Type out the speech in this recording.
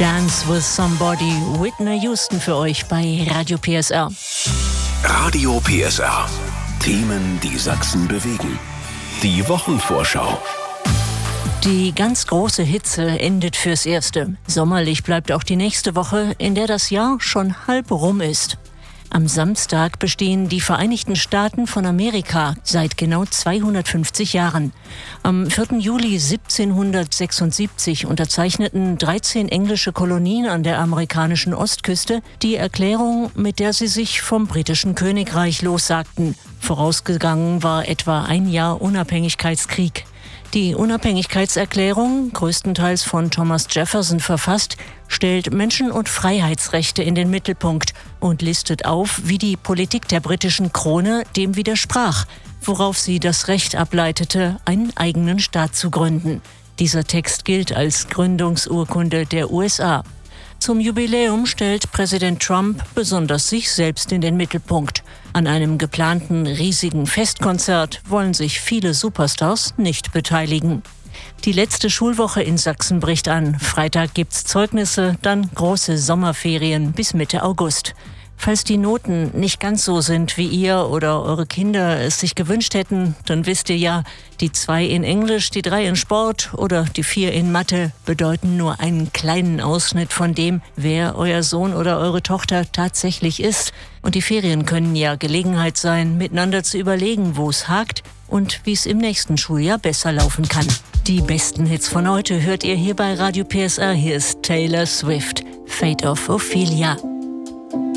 Dance with Somebody, Whitney Houston für euch bei Radio PSR. Radio PSR. Themen, die Sachsen bewegen. Die Wochenvorschau. Die ganz große Hitze endet fürs Erste. Sommerlich bleibt auch die nächste Woche, in der das Jahr schon halb rum ist. Am Samstag bestehen die Vereinigten Staaten von Amerika seit genau 250 Jahren. Am 4. Juli 1776 unterzeichneten 13 englische Kolonien an der amerikanischen Ostküste die Erklärung, mit der sie sich vom britischen Königreich lossagten. Vorausgegangen war etwa ein Jahr Unabhängigkeitskrieg. Die Unabhängigkeitserklärung, größtenteils von Thomas Jefferson verfasst, stellt Menschen- und Freiheitsrechte in den Mittelpunkt und listet auf, wie die Politik der britischen Krone dem widersprach, worauf sie das Recht ableitete, einen eigenen Staat zu gründen. Dieser Text gilt als Gründungsurkunde der USA. Zum Jubiläum stellt Präsident Trump besonders sich selbst in den Mittelpunkt. An einem geplanten riesigen Festkonzert wollen sich viele Superstars nicht beteiligen. Die letzte Schulwoche in Sachsen bricht an. Freitag gibt's Zeugnisse, dann große Sommerferien bis Mitte August. Falls die Noten nicht ganz so sind, wie ihr oder eure Kinder es sich gewünscht hätten, dann wisst ihr ja, die 2 in Englisch, die 3 in Sport oder die 4 in Mathe bedeuten nur einen kleinen Ausschnitt von dem, wer euer Sohn oder eure Tochter tatsächlich ist. Und die Ferien können ja Gelegenheit sein, miteinander zu überlegen, wo es hakt und wie es im nächsten Schuljahr besser laufen kann. Die besten Hits von heute hört ihr hier bei Radio PSR. Hier ist Taylor Swift, Fate of Ophelia.